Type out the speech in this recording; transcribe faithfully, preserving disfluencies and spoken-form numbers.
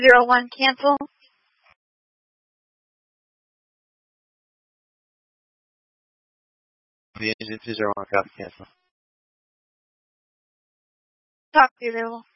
zero one cancel. The engine two zero one copy cancel. Talk to you available.